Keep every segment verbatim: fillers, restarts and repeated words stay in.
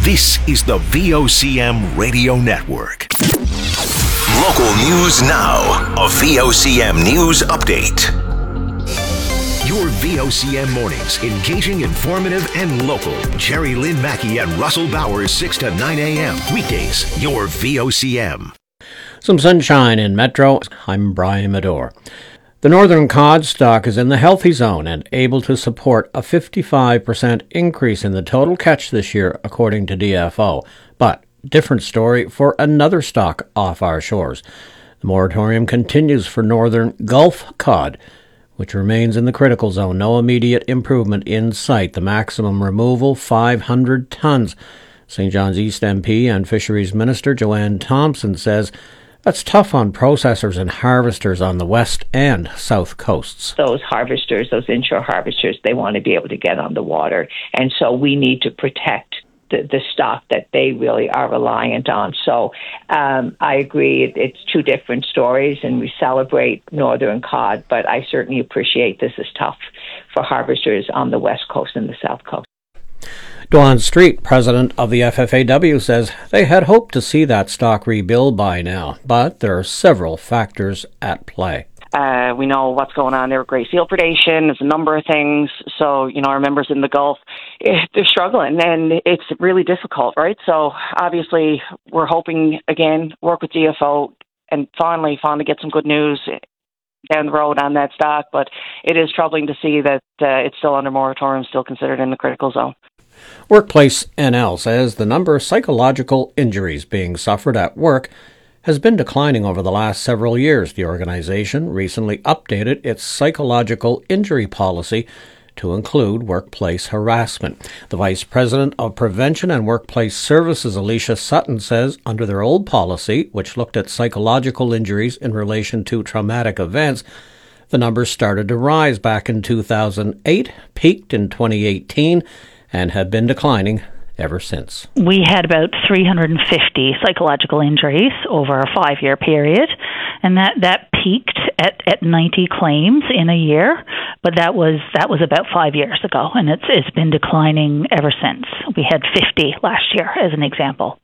This is the V O C M Radio Network. Local news now. A V O C M News Update. Your V O C M mornings, engaging, informative, and local. Jerry Lynn Mackey and Russell Bowers, six to nine a.m. Weekdays, your V O C M. Some sunshine in Metro. I'm Brian Medore. The northern cod stock is in the healthy zone and able to support a fifty-five percent increase in the total catch this year, according to D F O. But different story for another stock off our shores. The moratorium continues for northern Gulf cod, which remains in the critical zone. No immediate improvement in sight. The maximum removal, five hundred tons. Saint John's East M P and Fisheries Minister Joanne Thompson says that's tough on processors and harvesters on the west and south coasts. Those harvesters, those inshore harvesters, they want to be able to get on the water. And so we need to protect the, the stock that they really are reliant on. So um, I agree, it, it's two different stories, and we celebrate northern cod, but I certainly appreciate this is tough for harvesters on the west coast and the south coast. Dwan Street, president of the F F A W, says they had hoped to see that stock rebuild by now, but there are several factors at play. Uh, we know what's going on there with gray seal predation. There's a number of things. So, you know, our members in the Gulf, eh, they're struggling, and it's really difficult, right? So, obviously, we're hoping, again, work with D F O and finally, finally get some good news down the road on that stock. But it is troubling to see that uh, it's still under moratorium, still considered in the critical zone. Workplace N L says the number of psychological injuries being suffered at work has been declining over the last several years. The organization recently updated its psychological injury policy to include workplace harassment. The Vice President of Prevention and Workplace Services, Alicia Sutton, says under their old policy, which looked at psychological injuries in relation to traumatic events, the numbers started to rise back in two thousand eight, peaked in twenty eighteen, and have been declining ever since. We had about three hundred fifty psychological injuries over a five-year period, and that, that peaked at, at ninety claims in a year, but that was that was about five years ago, and it's it's been declining ever since. We had fifty last year, as an example.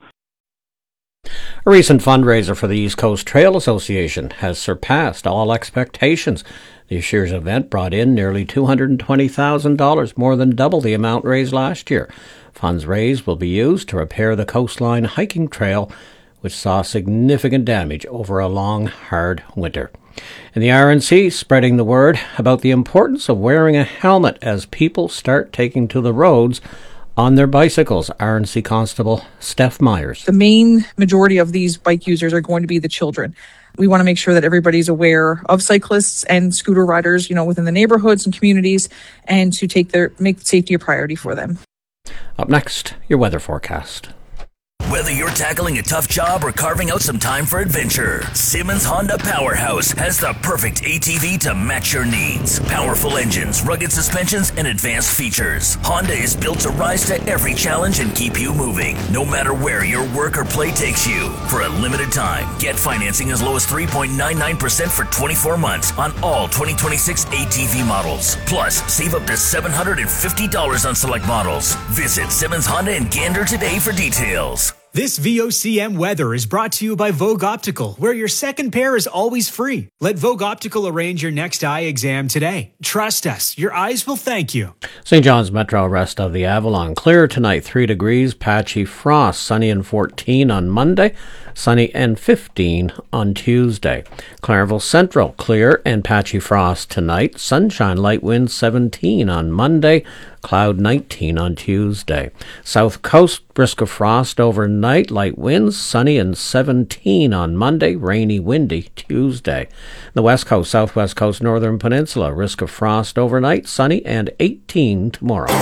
A recent fundraiser for the East Coast Trail Association has surpassed all expectations. This year's event brought in nearly two hundred twenty thousand dollars, more than double the amount raised last year. Funds raised will be used to repair the Coastline Hiking Trail, which saw significant damage over a long, hard winter. In the R N C, spreading the word about the importance of wearing a helmet as people start taking to the roads on their bicycles. R N C Constable Steph Myers. The main majority of these bike users are going to be the children. We want to make sure that everybody's aware of cyclists and scooter riders, you know, within the neighborhoods and communities, and to take their make safety a priority for them. Up next, your weather forecast. Whether you're tackling a tough job or carving out some time for adventure, Simmons Honda Powerhouse has the perfect A T V to match your needs. Powerful engines, rugged suspensions, and advanced features. Honda is built to rise to every challenge and keep you moving, no matter where your work or play takes you. For a limited time, get financing as low as three point nine nine percent for twenty-four months on all twenty twenty-six A T V models. Plus, save up to seven hundred fifty dollars on select models. Visit Simmons Honda in Gander today for details. This V O C M weather is brought to you by Vogue Optical, where your second pair is always free. Let Vogue Optical arrange your next eye exam today. Trust us, your eyes will thank you. Saint John's Metro, rest of the Avalon. Clear tonight, three degrees, patchy frost, sunny and fourteen on Monday, sunny and fifteen on Tuesday. Clareville Central, clear and patchy frost tonight, sunshine, light winds seventeen on Monday, cloud nineteen on Tuesday. South Coast, brisk of frost overnight, light winds, sunny and seventeen on Monday, rainy, windy Tuesday. The West Coast, Southwest Coast, Northern Peninsula, risk of frost overnight, sunny and eighteen tomorrow.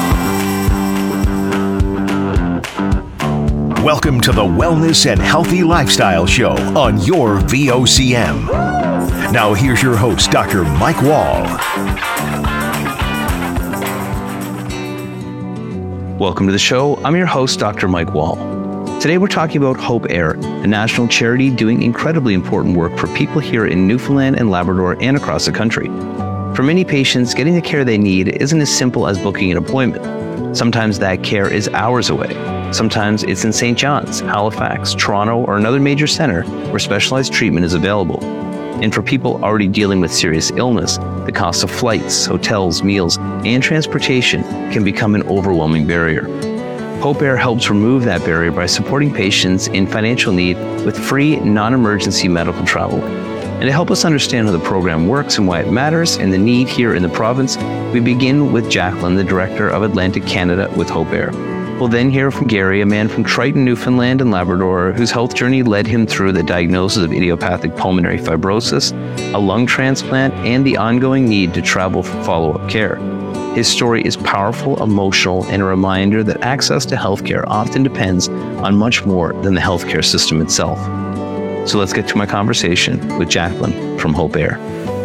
Welcome to the Wellness and Healthy Lifestyle Show on your V O C M. Now here's your host, Doctor Mike Wall. Welcome to the show. I'm your host, Doctor Mike Wall. Today we're talking about Hope Air, a national charity doing incredibly important work for people here in Newfoundland and Labrador and across the country. For many patients, getting the care they need isn't as simple as booking an appointment. Sometimes that care is hours away. Sometimes it's in Saint John's, Halifax, Toronto, or another major center where specialized treatment is available. And for people already dealing with serious illness, the cost of flights, hotels, meals, and transportation can become an overwhelming barrier. Hope Air helps remove that barrier by supporting patients in financial need with free, non-emergency medical travel. And to help us understand how the program works and why it matters and the need here in the province, we begin with Jacqueline, the Director of Atlantic Canada with Hope Air. We'll then hear from Gary, a man from Triton, Newfoundland and Labrador, whose health journey led him through the diagnosis of idiopathic pulmonary fibrosis, a lung transplant, and the ongoing need to travel for follow-up care. His story is powerful, emotional, and a reminder that access to healthcare often depends on much more than the healthcare system itself. So let's get to my conversation with Jacqueline from Hope Air.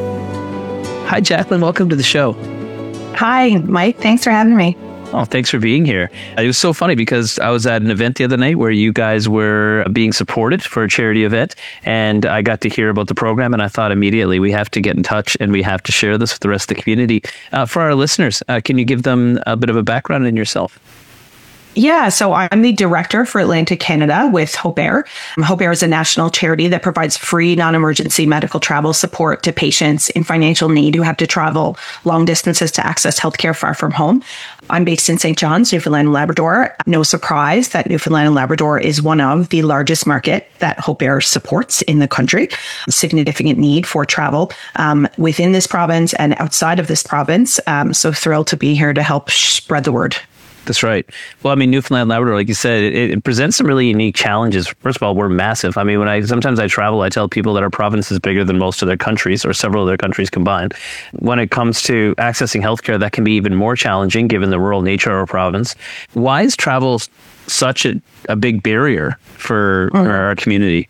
Hi, Jacqueline. Welcome to the show. Hi, Mike. Thanks for having me. Oh, thanks for being here. It was so funny because I was at an event the other night where you guys were being supported for a charity event, and I got to hear about the program, and I thought immediately we have to get in touch and we have to share this with the rest of the community. Uh, for our listeners, uh, can you give them a bit of a background in yourself? Yeah, so I'm the director for Atlantic Canada with Hope Air. Hope Air is a national charity that provides free non-emergency medical travel support to patients in financial need who have to travel long distances to access healthcare far from home. I'm based in Saint John's, Newfoundland and Labrador. No surprise that Newfoundland and Labrador is one of the largest market that Hope Air supports in the country. Significant need for travel um, within this province and outside of this province. Um, so thrilled to be here to help spread the word. That's right. Well, I mean, Newfoundland, Labrador, like you said, it, it presents some really unique challenges. First of all, we're massive. I mean, when I sometimes I travel, I tell people that our province is bigger than most of their countries or several of their countries combined. When it comes to accessing healthcare, that can be even more challenging given the rural nature of our province. Why is travel such a, a big barrier for, mm. for our community?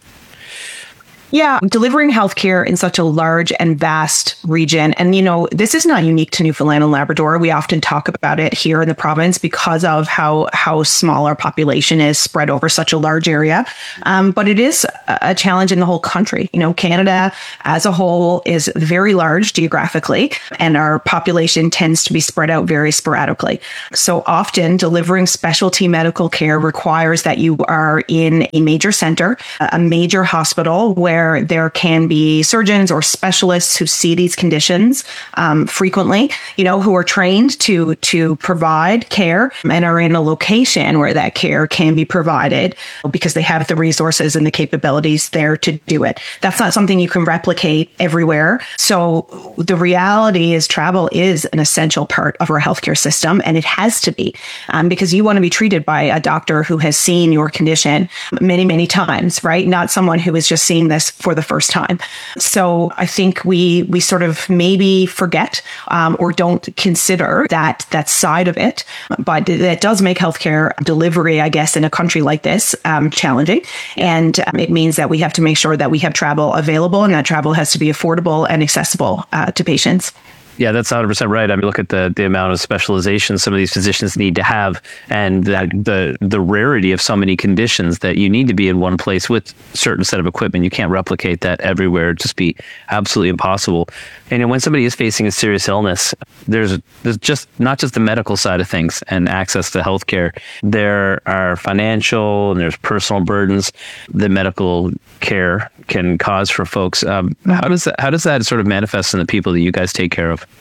Yeah, delivering healthcare in such a large and vast region. And, you know, this is not unique to Newfoundland and Labrador. We often talk about it here in the province because of how, how small our population is spread over such a large area. Um, but it is a challenge in the whole country. You know, Canada as a whole is very large geographically, and our population tends to be spread out very sporadically. So often delivering specialty medical care requires that you are in a major center, a major hospital where there can be surgeons or specialists who see these conditions um, frequently, you know, who are trained to to provide care and are in a location where that care can be provided because they have the resources and the capabilities there to do it. That's not something you can replicate everywhere. So the reality is travel is an essential part of our healthcare system, and it has to be um, because you want to be treated by a doctor who has seen your condition many, many times, right? Not someone who is just seeing this for the first time. So I think we we sort of maybe forget um, or don't consider that that side of it. But that does make healthcare delivery, I guess, in a country like this um, challenging. And um, it means that we have to make sure that we have travel available, and that travel has to be affordable and accessible uh, to patients. Yeah, that's one hundred percent right. I mean, look at the, the amount of specialization some of these physicians need to have, and that the the rarity of so many conditions that you need to be in one place with a certain set of equipment. You can't replicate that everywhere. It'd just be absolutely impossible. And when somebody is facing a serious illness, there's there's just not just the medical side of things and access to healthcare. There are financial and there's personal burdens that medical care can cause for folks. Um, how does that, how does that sort of manifest in the people that you guys take care of?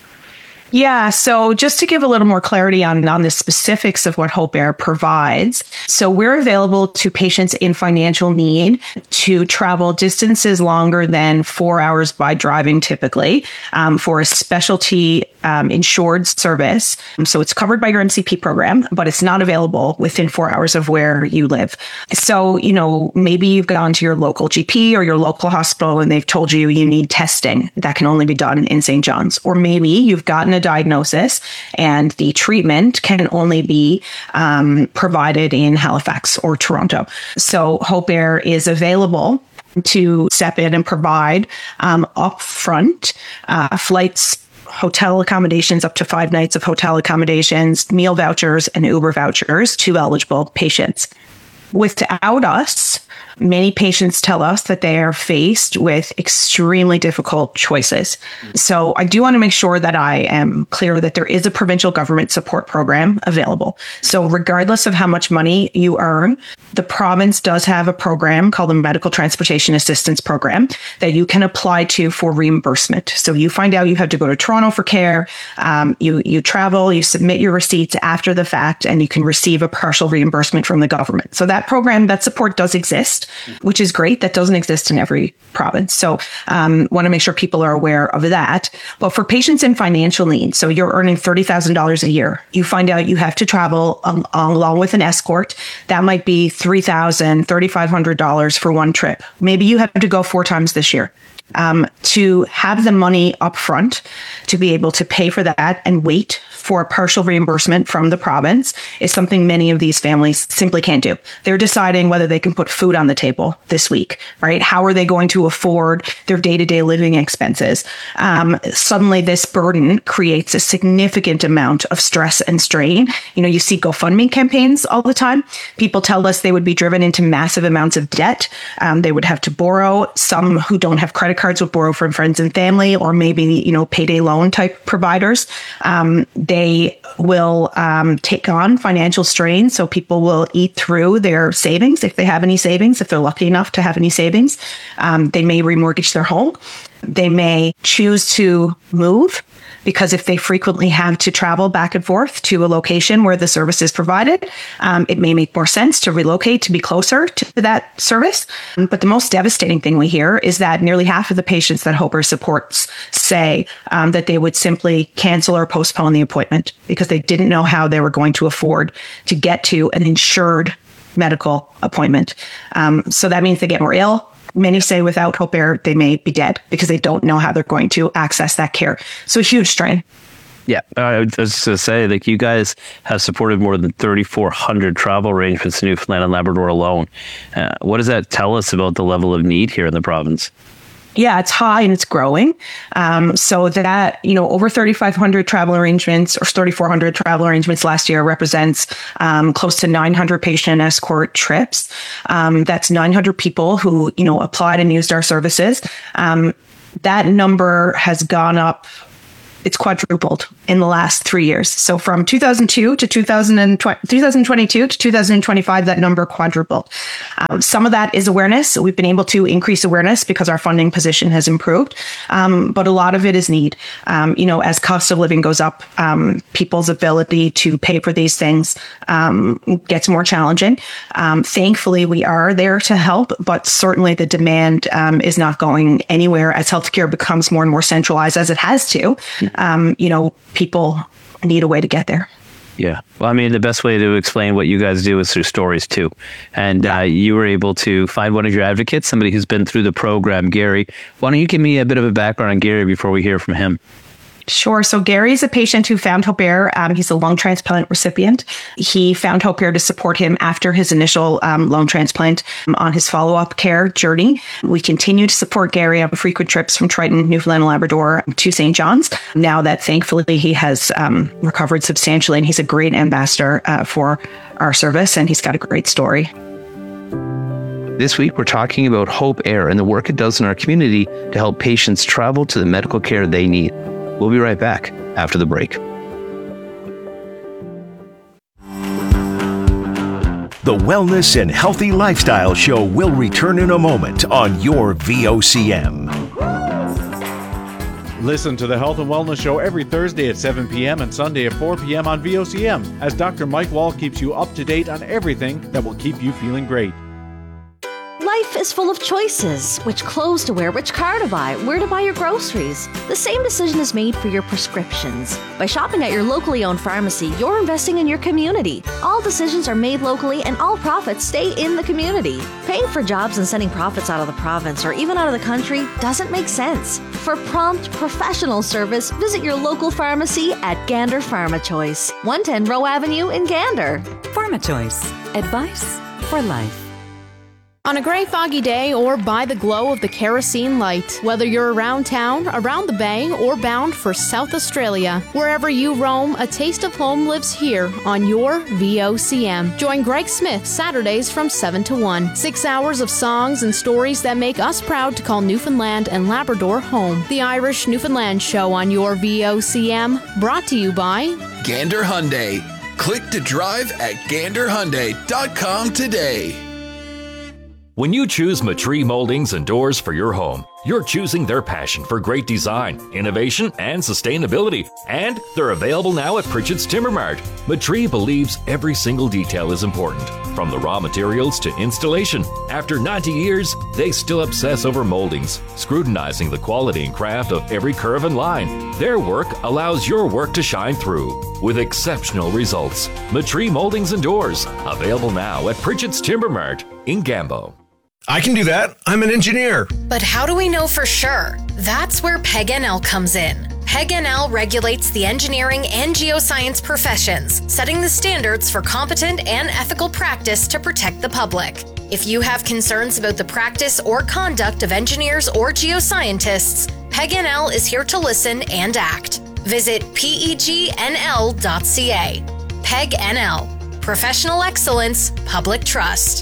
Yeah. So just to give a little more clarity on, on the specifics of what Hope Air provides. So we're available to patients in financial need to travel distances longer than four hours by driving typically um, for a specialty um, insured service. So it's covered by your M C P program, but it's not available within four hours of where you live. So, you know, maybe you've gone to your local G P or your local hospital and they've told you you need testing that can only be done in Saint John's. Or maybe you've gotten a diagnosis and the treatment can only be um, provided in Halifax or Toronto. So Hope Air is available to step in and provide um, upfront uh, flights, hotel accommodations, up to five nights of hotel accommodations, meal vouchers, and Uber vouchers to eligible patients. Without us, many patients tell us that they are faced with extremely difficult choices. So I do want to make sure that I am clear that there is a provincial government support program available. So regardless of how much money you earn, the province does have a program called the Medical Transportation Assistance Program that you can apply to for reimbursement. So you find out you have to go to Toronto for care, um, you, you travel, you submit your receipts after the fact, and you can receive a partial reimbursement from the government. So that program, that support does exist, which is great. That doesn't exist in every province. So um, want to make sure people are aware of that. But for patients in financial need, so you're earning thirty thousand dollars a year, you find out you have to travel um, along with an escort. That might be three thousand dollars, three thousand five hundred dollars for one trip. Maybe you have to go four times this year. Um, to have the money up front to be able to pay for that and wait for a partial reimbursement from the province is something many of these families simply can't do. They're deciding whether they can put food on the table this week, right? How are they going to afford their day-to-day living expenses? Um, suddenly this burden creates a significant amount of stress and strain. You know, you see GoFundMe campaigns all the time. People tell us they would be driven into massive amounts of debt. Um, they would have to borrow. Some who don't have credit cards would borrow from friends and family, or maybe, you know, payday loan type providers. Um, they will um, take on financial strain. So people will eat through their savings if they have any savings, if they're lucky enough to have any savings. Um, they may remortgage their home. They may choose to move, because if they frequently have to travel back and forth to a location where the service is provided, um, it may make more sense to relocate to be closer to that service. But the most devastating thing we hear is that nearly half of the patients that Hope Air supports say um, that they would simply cancel or postpone the appointment because they didn't know how they were going to afford to get to an insured medical appointment. Um, so that means they get more ill. Many say without Hope Air, they may be dead because they don't know how they're going to access that care. So a huge strain. Yeah, I was just going to say, like, you guys have supported more than thirty-four hundred travel arrangements in Newfoundland and Labrador alone. Uh, what does that tell us about the level of need here in the province? Yeah, it's high and it's growing. Um, so that, you know, over thirty-five hundred travel arrangements or thirty-four hundred travel arrangements last year represents um, close to nine hundred patient escort trips. Um, that's nine hundred people who, you know, applied and used our services. Um, that number has gone up. It's quadrupled in the last three years. So from two thousand two to two thousand twenty-two to two thousand twenty-five, that number quadrupled. Um, some of that is awareness. We've been able to increase awareness because our funding position has improved. Um, but a lot of it is need. Um, you know, as cost of living goes up, um, people's ability to pay for these things um, gets more challenging. Um, thankfully, we are there to help, but certainly the demand um, is not going anywhere as healthcare becomes more and more centralized, as it has to. Um, you know, people need a way to get there. Yeah. Well, I mean, the best way to explain what you guys do is through stories, too. And uh, you were able to find one of your advocates, somebody who's been through the program, Gary. Why don't you give me a bit of a background on Gary before we hear from him? Sure. So Gary is a patient who found Hope Air. Um, he's a lung transplant recipient. He found Hope Air to support him after his initial um, lung transplant um, on his follow-up care journey. We continue to support Gary on frequent trips from Triton, Newfoundland and Labrador to Saint John's. Now that thankfully he has um, recovered substantially, and he's a great ambassador uh, for our service, and he's got a great story. This week, we're talking about Hope Air and the work it does in our community to help patients travel to the medical care they need. We'll be right back after the break. The Wellness and Healthy Lifestyle Show will return in a moment on your V O C M. Listen to the Health and Wellness Show every Thursday at seven p.m. and Sunday at four p.m. on V O C M as Doctor Mike Wall keeps you up to date on everything that will keep you feeling great. Life is full of choices. Which clothes to wear, which car to buy, where to buy your groceries. The same decision is made for your prescriptions. By shopping at your locally owned pharmacy, you're investing in your community. All decisions are made locally and all profits stay in the community. Paying for jobs and sending profits out of the province or even out of the country doesn't make sense. For prompt, professional service, visit your local pharmacy at Gander Pharma Choice, one ten Roe Avenue in Gander. Pharma Choice. Advice for life. On a gray, foggy day or by the glow of the kerosene light, whether you're around town, around the bay, or bound for South Australia, wherever you roam, a taste of home lives here on your V O C M. Join Greg Smith Saturdays from seven to one. Six hours of songs and stories that make us proud to call Newfoundland and Labrador home. The Irish Newfoundland Show on your V O C M, brought to you by Gander Hyundai. Click to drive at gander hyundai dot com today. When you choose Matree Moldings and Doors for your home, you're choosing their passion for great design, innovation, and sustainability. And they're available now at Pritchett's Timber Mart. Matree believes every single detail is important, from the raw materials to installation. After ninety years, they still obsess over moldings, scrutinizing the quality and craft of every curve and line. Their work allows your work to shine through with exceptional results. Matree Moldings and Doors, available now at Pritchett's Timber Mart in Gambo. I can do that. I'm an engineer. But how do we know for sure? That's where P E G N L comes in. P E G N L regulates the engineering and geoscience professions, setting the standards for competent and ethical practice to protect the public. If you have concerns about the practice or conduct of engineers or geoscientists, P E G N L is here to listen and act. Visit P E G N L dot C A. P E G N L. Professional excellence, public trust.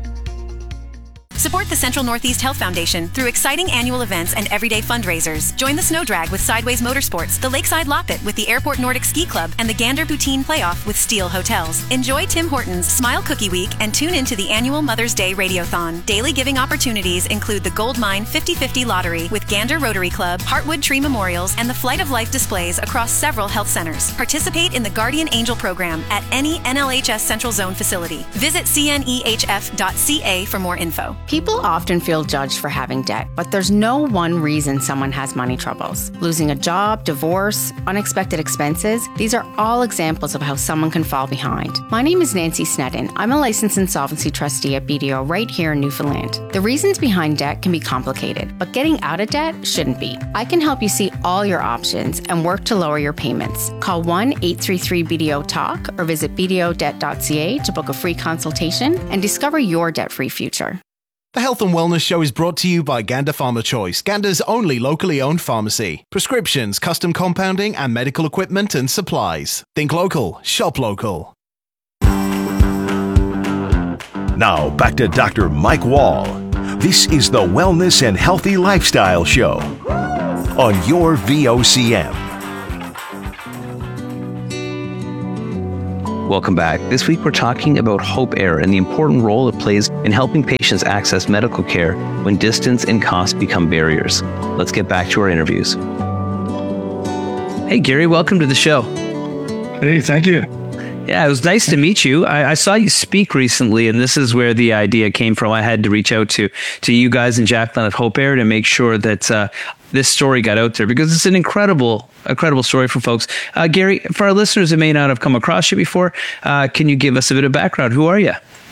Support the Central Northeast Health Foundation through exciting annual events and everyday fundraisers. Join the Snow Drag with Sideways Motorsports, the Lakeside Loppet with the Airport Nordic Ski Club, and the Gander Poutine Playoff with Steel Hotels. Enjoy Tim Hortons Smile Cookie Week and tune into the annual Mother's Day Radiothon. Daily giving opportunities include the Gold Mine fifty fifty Lottery with Gander Rotary Club, Heartwood Tree Memorials, and the Flight of Life displays across several health centers. Participate in the Guardian Angel program at any N L H S Central Zone facility. Visit C N E H F dot C A for more info. People often feel judged for having debt, but there's no one reason someone has money troubles. Losing a job, divorce, unexpected expenses, these are all examples of how someone can fall behind. My name is Nancy Snedden. I'm a licensed insolvency trustee at B D O right here in Newfoundland. The reasons behind debt can be complicated, but getting out of debt shouldn't be. I can help you see all your options and work to lower your payments. Call one eight three three B D O talk or visit B D O debt dot C A to book a free consultation and discover your debt-free future. The Health and Wellness Show is brought to you by Gander Pharma Choice, Gander's only locally owned pharmacy. Prescriptions, custom compounding, and medical equipment and supplies. Think local, shop local. Now back to Doctor Mike Wall. This is the Wellness and Healthy Lifestyle Show on your V O C M. Welcome back. This week we're talking about Hope Air and the important role it plays in helping patients access medical care when distance and cost become barriers. Let's get back to our interviews. Hey, Gary, welcome to the show. Hey, thank you. Yeah, it was nice to meet you. I, I saw you speak recently, and this is where the idea came from. I had to reach out to to you guys and Jacqueline at Hope Air to make sure that uh, this story got out there, because it's an incredible, incredible story for folks. Uh, Gary, for our listeners who may not have come across you before, uh, can you give us a bit of background? Who are you?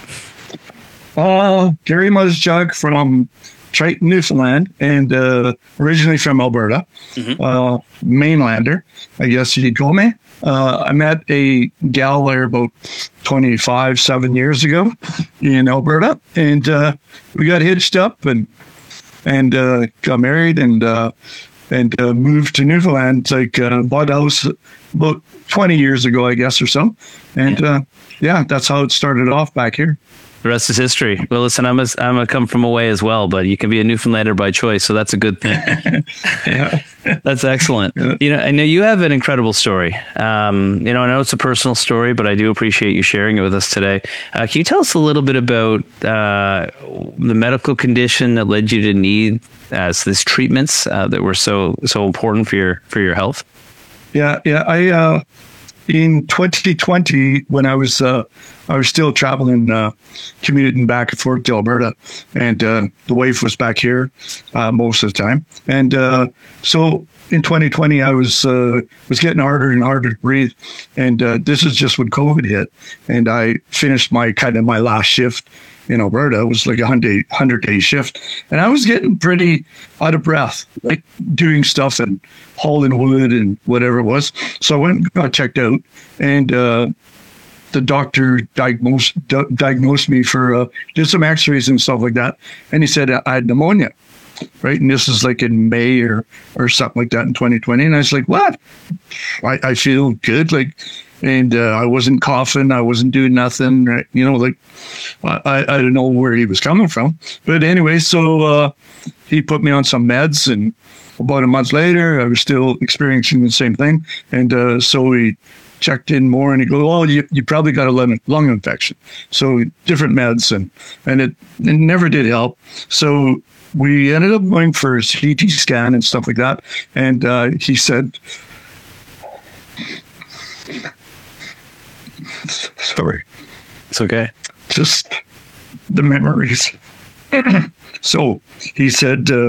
Uh, Gary Musjug from Triton, Newfoundland, and uh, originally from Alberta, mm-hmm. uh, mainlander, I guess you'd call me. Uh, I met a gal there about twenty-five, seven years ago in Alberta, and uh, we got hitched up and and uh, got married and uh, and uh, moved to Newfoundland. Like uh, bought a house about twenty years ago, I guess, or so. And yeah. Uh, yeah, that's how it started off back here. The rest is history. Well, listen, I'm a, I'm a come from away as well, but you can be a Newfoundlander by choice, so that's a good thing. Yeah. That's excellent. Yeah. You know, I know you have an incredible story. Um, you know, I know it's a personal story, but I do appreciate you sharing it with us today. Uh, can you tell us a little bit about uh, the medical condition that led you to need as uh, these treatments uh, that were so so important for your for your health? Yeah, yeah. I uh, in twenty twenty, when I was uh, I was still traveling, uh, commuting back and forth to Alberta, and uh, the wife was back here uh, most of the time. And uh, so in twenty twenty, I was uh, was getting harder and harder to breathe. And uh, this is just when COVID hit, and I finished my kind of my last shift in Alberta. It was like a hundred hundred day shift, and I was getting pretty out of breath, like doing stuff and hauling wood and whatever it was. So I went and got checked out, and uh, the doctor diagnosed di- diagnosed me for uh, did some X-rays and stuff like that, and he said I had pneumonia, right? And this is like in May or or something like that in twenty twenty, and I was like, what? I, I feel good, like, and uh, I wasn't coughing, I wasn't doing nothing, right? You know, like I I don't know where he was coming from, but anyway, so uh, he put me on some meds, and about a month later, I was still experiencing the same thing, and uh, so we checked in more, and he goes, "Oh, you, you probably got a lung, lung infection." So different meds, and and it, it never did help. So we ended up going for a C T scan and stuff like that, and uh, he said, "Sorry, it's okay. Just the memories." So he said. Uh,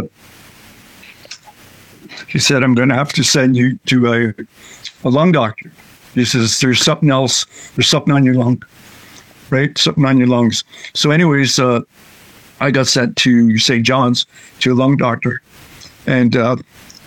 He said, I'm going to have to send you to a, a lung doctor. He says, there's something else. There's something on your lung, right? Something on your lungs. So anyways, uh, I got sent to Saint John's to a lung doctor. And uh,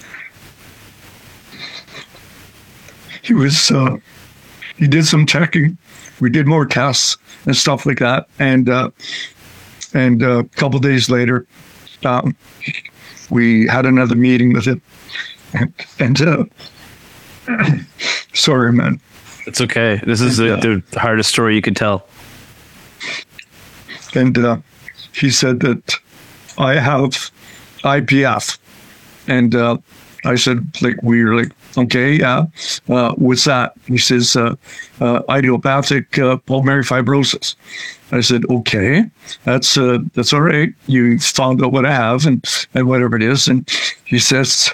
he was, uh, he did some checking. We did more tests and stuff like that. And, uh, and uh, a couple of days later, um, we had another meeting with him. And, and uh, sorry, man. It's okay. This is and, the, uh, the hardest story you could tell. And uh, he said that I have I P F. And uh, I said, like, we were like, okay, yeah. Uh, what's that? He says, uh, uh, idiopathic uh, pulmonary fibrosis. I said, okay, that's uh, that's all right. You found out what I have and, and whatever it is. And he says,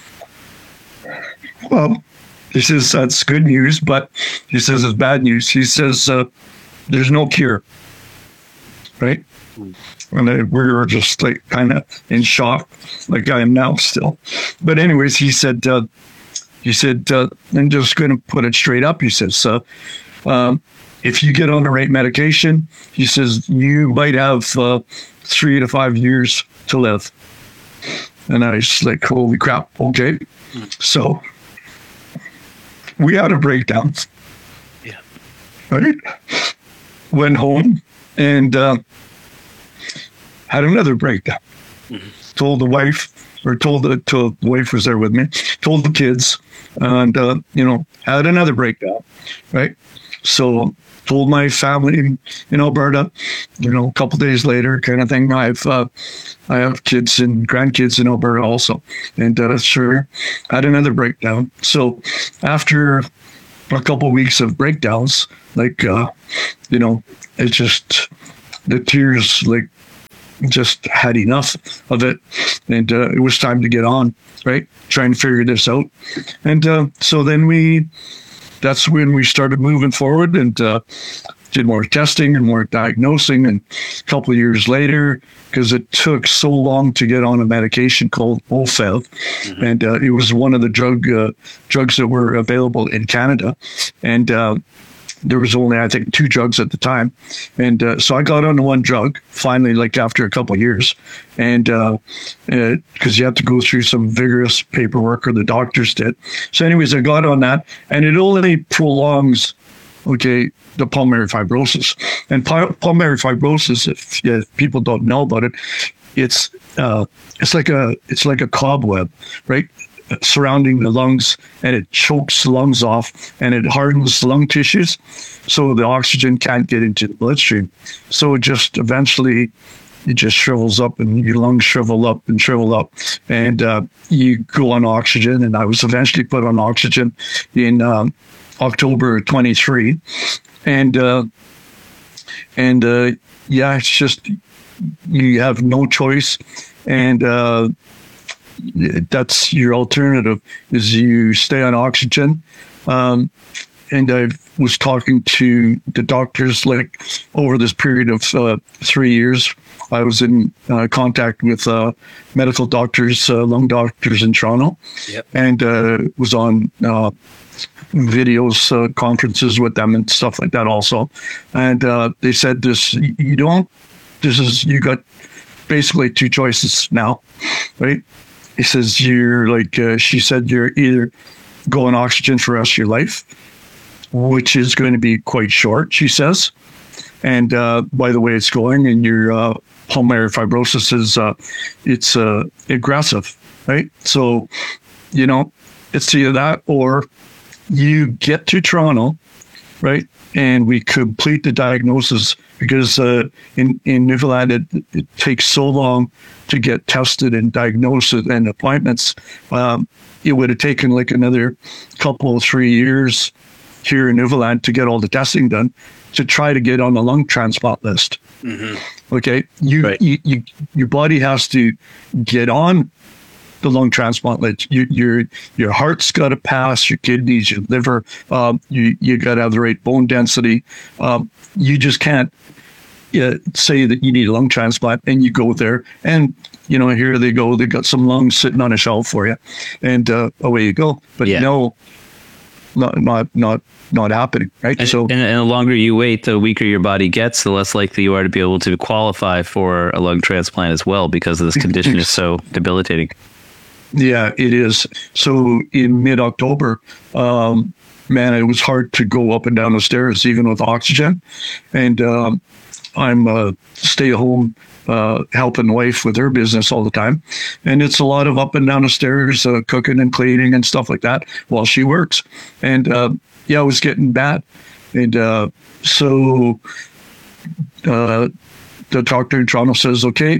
well, he says, that's good news, but he says it's bad news. He says, uh, there's no cure, right? And I, we were just like kind of in shock, like I am now still. But anyways, he said, uh, he said, uh, I'm just going to put it straight up. He says, uh, um, if you get on the right medication, he says, you might have uh, three to five years to live. And I was like, holy crap, okay. So we had a breakdown. Yeah. Right? Went home and uh, had another breakdown. Mm-hmm. Told the wife, or told the, told the wife was there with me, told the kids, and, uh, you know, had another breakdown, right? So told my family in, in Alberta, you know, a couple days later, kind of thing. I've uh, I have kids and grandkids in Alberta also, and uh, sure had another breakdown. So after a couple of weeks of breakdowns, like uh, you know, it just the tears like just had enough of it, and uh, it was time to get on, right? Trying to figure this out, and uh, so then we. That's when we started moving forward and uh, did more testing and more diagnosing. And a couple of years later, because it took so long to get on a medication called Ofev, mm-hmm. and uh, it was one of the drug uh, drugs that were available in Canada. And uh, there was only, I think, two drugs at the time. And uh, so I got on one drug, finally, like after a couple of years. And because uh, uh, you have to go through some vigorous paperwork, or the doctors did. So anyways, I got on that, and it only prolongs, okay, the pulmonary fibrosis. And pu- pulmonary fibrosis, if, if people don't know about it, it's uh, it's like a it's like a cobweb, right? Surrounding the lungs, and it chokes the lungs off, and it hardens the lung tissues, so the oxygen can't get into the bloodstream. So it just eventually it just shrivels up, and your lungs shrivel up and shrivel up, and uh, you go on oxygen. And I was eventually put on oxygen in um, October twenty-three, and uh, and uh, yeah, it's just you have no choice, and. Uh, That's your alternative, is you stay on oxygen. Um, and I was talking to the doctors, like, over this period of uh, three years. I was in uh, contact with uh, medical doctors, uh, lung doctors in Toronto, yep. and uh, was on uh, videos, uh, conferences with them and stuff like that also. And uh, they said this, you don't, this is, you got basically two choices now, right? He says, you're like, uh, she said, you're either go on oxygen for the rest of your life, which is going to be quite short, she says. And uh, by the way it's going, and your uh, pulmonary fibrosis is uh, it's uh, aggressive, right? So, you know, it's either that or you get to Toronto, right? And we complete the diagnosis because uh, in, in Newfoundland, it, it takes so long to get tested and diagnosed and appointments. Um, it would have taken like another couple, three years here in Newfoundland to get all the testing done to try to get on the lung transplant list. Mm-hmm. Okay. You, right. you, you, your body has to get on the lung transplant list. You, your, your heart's got to pass, your kidneys, your liver, um, you, you got to have the right bone density. Um, you just can't uh, say that you need a lung transplant and you go there and, you know, here they go. They got some lungs sitting on a shelf for you and uh, away you go. But yeah. no, not, not, not, not happening, right? And, so, and, and the longer you wait, the weaker your body gets, the less likely you are to be able to qualify for a lung transplant as well, because this condition is so debilitating. Yeah, it is. So in mid-October, um, man, it was hard to go up and down the stairs, even with oxygen. And um, I'm a stay-at-home uh, helping wife with her business all the time. And it's a lot of up and down the stairs, uh, cooking and cleaning and stuff like that while she works. And uh, yeah, it was getting bad. And uh, so uh, the doctor in Toronto says, okay,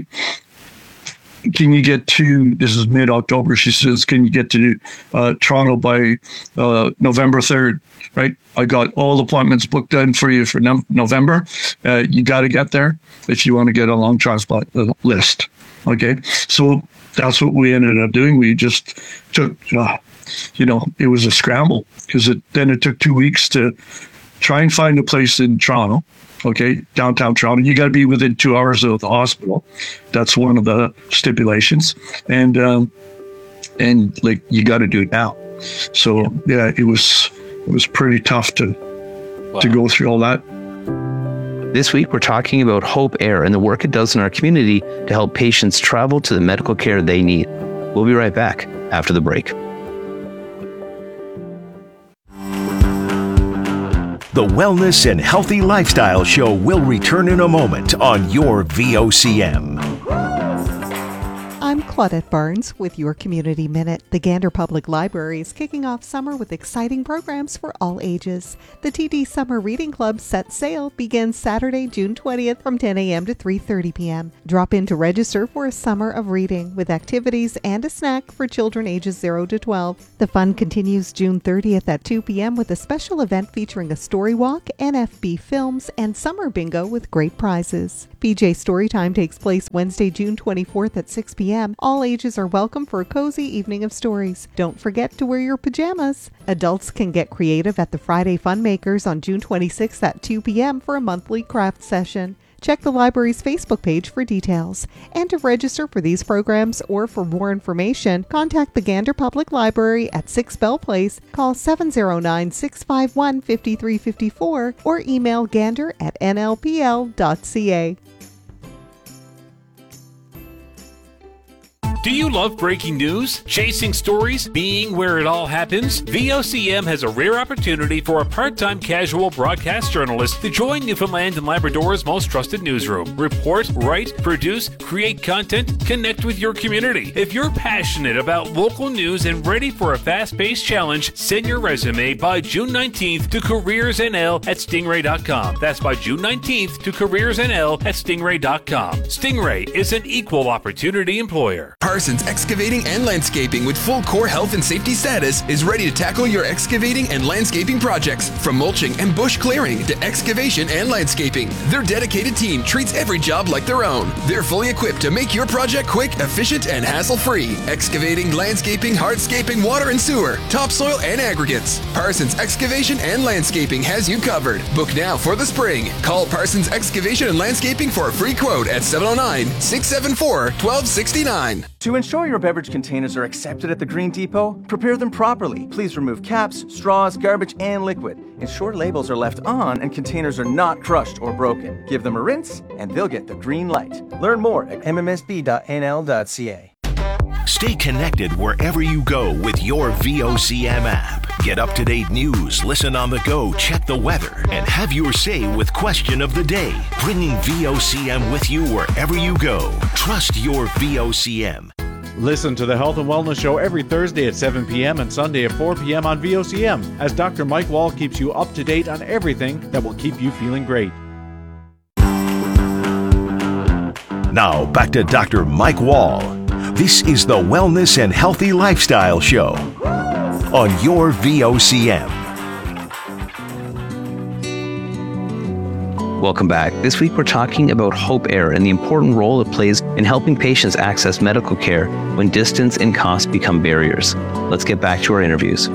can you get to, this is mid-October, she says, can you get to uh, Toronto by uh, November third, right? I got all appointments booked in for you for no- November. Uh, you got to get there if you want to get a lung transplant list, okay? So that's what we ended up doing. We just took, uh, you know, it was a scramble because it, then it took two weeks to try and find a place in Toronto. Okay, downtown Toronto. You got to be within two hours of the hospital. That's one of the stipulations, and um, and like you got to do it now. So yeah. yeah, it was it was pretty tough to wow. to go through all that. This week we're talking about Hope Air and the work it does in our community to help patients travel to the medical care they need. We'll be right back after the break. The Wellness and Healthy Lifestyle Show will return in a moment on your V O C M. I'm Claudette Barnes with your Community Minute. The Gander Public Library is kicking off summer with exciting programs for all ages. The T D Summer Reading Club Set Sail begins Saturday, June twentieth from ten a.m. to three thirty p.m. Drop in to register for a summer of reading with activities and a snack for children ages zero to twelve. The fun continues June thirtieth at two p.m. with a special event featuring a story walk, N F B films, and summer bingo with great prizes. P J Storytime takes place Wednesday, June twenty-fourth at six p.m. All ages are welcome for a cozy evening of stories. Don't forget to wear your pajamas. Adults can get creative at the Friday Fun Makers on June twenty-sixth at two p.m. for a monthly craft session. Check the library's Facebook page for details. And to register for these programs or for more information, contact the Gander Public Library at six Bell Place, call seven oh nine, six five one, five three five four, or email gander at n l p l dot c a. Do you love breaking news? Chasing stories? Being where it all happens? V O C M has a rare opportunity for a part-time casual broadcast journalist to join Newfoundland and Labrador's most trusted newsroom. Report, write, produce, create content, connect with your community. If you're passionate about local news and ready for a fast-paced challenge, send your resume by June nineteenth to careers n l at stingray dot com. That's by June nineteenth to careers n l at stingray dot com. Stingray is an equal opportunity employer. Parsons Excavating and Landscaping with full core health and safety status is ready to tackle your excavating and landscaping projects. From mulching and bush clearing to excavation and landscaping, their dedicated team treats every job like their own. They're fully equipped to make your project quick, efficient, and hassle-free. Excavating, landscaping, hardscaping, water and sewer, topsoil, and aggregates. Parsons Excavation and Landscaping has you covered. Book now for the spring. Call Parsons Excavation and Landscaping for a free quote at seven oh nine, six seven four, one two six nine. To ensure your beverage containers are accepted at the Green Depot, prepare them properly. Please remove caps, straws, garbage, and liquid. Ensure labels are left on and containers are not crushed or broken. Give them a rinse, and they'll get the green light. Learn more at m m s b dot n l dot c a. Stay connected wherever you go with your V O C M app. Get up-to-date news, listen on the go, check the weather, and have your say with Question of the Day. Bringing V O C M with you wherever you go. Trust your V O C M. Listen to the Health and Wellness Show every Thursday at seven p.m. and Sunday at four p.m. on V O C M as Doctor Mike Wall keeps you up to date on everything that will keep you feeling great. Now back to Doctor Mike Wall. This is the Wellness and Healthy Lifestyle Show on your V O C M. Welcome back. This week we're talking about Hope Air and the important role it plays in helping patients access medical care when distance and cost become barriers. Let's get back to our interviews.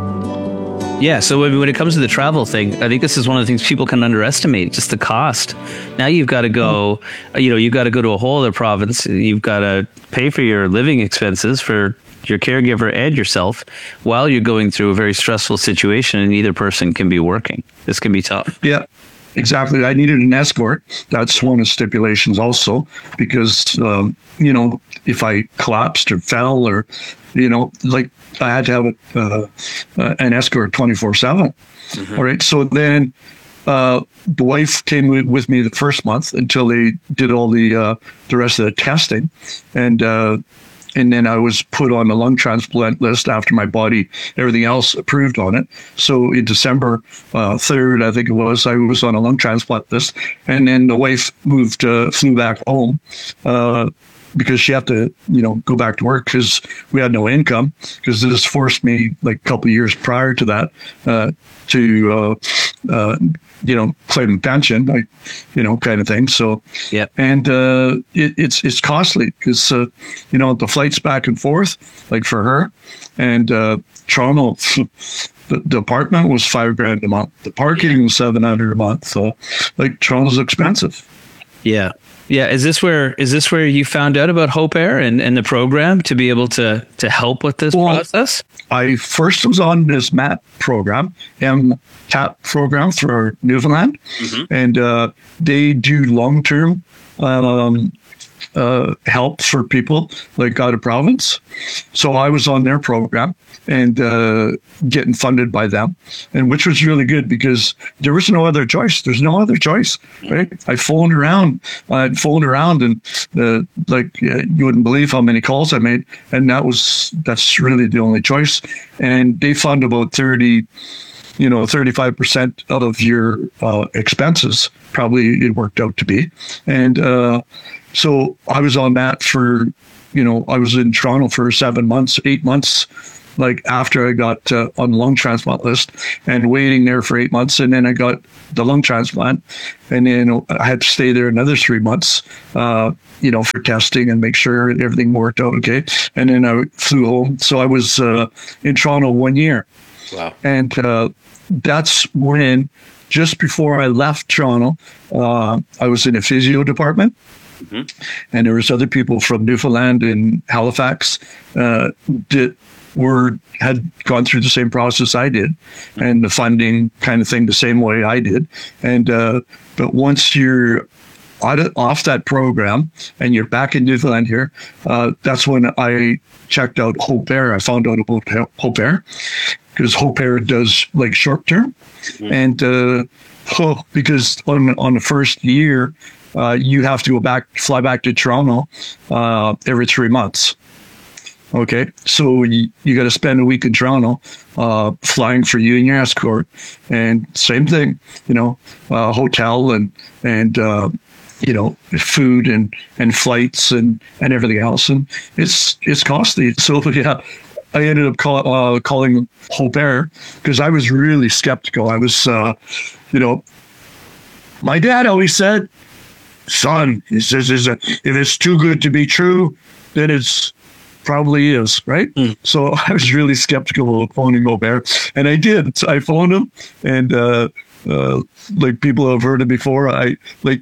Yeah, so when it comes to the travel thing, I think this is one of the things people can underestimate, just the cost. Now you've got to go, you know, you've got to go to a whole other province. You've got to pay for your living expenses for your caregiver and yourself while you're going through a very stressful situation, and neither person can be working. This can be tough. Yeah. Exactly. I needed an escort. That's one of the stipulations also, because, um, you know, if I collapsed or fell or, you know, like I had to have a, uh, uh, an escort twenty-four seven. Mm-hmm. All right. So then uh, the wife came with me the first month until they did all the uh, the rest of the testing. And uh And then I was put on the lung transplant list after my body, everything else approved on it. So in December uh, third, I think it was, I was on a lung transplant list. And then the wife moved, uh, flew back home uh, because she had to, you know, go back to work because we had no income. Because this forced me, like a couple of years prior to that, uh, to uh, uh, you know, claim pension, like, you know, kind of thing. So, yeah. And uh, it, it's it's costly because, uh, you know, the flights back and forth, like for her, and uh, Toronto, the, the apartment was five grand a month. The parking was seven hundred a month. So, like, Toronto's expensive. Yeah. Yeah. Is this where is this where you found out about Hope Air and, and the program to be able to to help with this well, process? I first was on this M A T program, M T A P program for Newfoundland, mm-hmm. and uh, they do long term um, uh, help for people like out of province. So I was on their program and uh, getting funded by them, and which was really good because there was no other choice. There's no other choice, right? I phoned around, I'd phoned around, and uh, like uh, you wouldn't believe how many calls I made, and that was that's really the only choice. And they fund about thirty, you know, thirty-five percent out of your uh, expenses. Probably it worked out to be, and uh, so I was on that for, you know, I was in Toronto for seven months, eight months. Like after I got uh, on the lung transplant list and waiting there for eight months. And then I got the lung transplant, and then I had to stay there another three months, uh, you know, for testing and make sure everything worked out okay. And then I flew home. So I was uh, in Toronto one year. Wow. And uh, that's when, just before I left Toronto, uh, I was in a physio department. Mm-hmm. And there was other people from Newfoundland and Halifax uh, that were had gone through the same process I did, and the funding kind of thing the same way I did. And uh, but once you're out of, off that program and you're back in Newfoundland here, uh, that's when I checked out Hope Air. I found out about Hope Air because Hope Air does like short term, mm-hmm. and uh, oh, because on on the first year. Uh, you have to go back, fly back to Toronto uh, every three months. Okay, so you, you got to spend a week in Toronto uh, flying for you and your escort, and same thing, you know, uh, hotel and and uh, you know, food and, and flights and, and everything else, and it's it's costly. So yeah, I ended up call, uh, calling Hope Air because I was really skeptical. I was, uh, you know, my dad always said, son, he says, is a, if it's too good to be true, then it's probably is, right? Mm. So I was really skeptical of phoning Hope Air, and I did. So I phoned him, and uh, uh, like people have heard it before, I like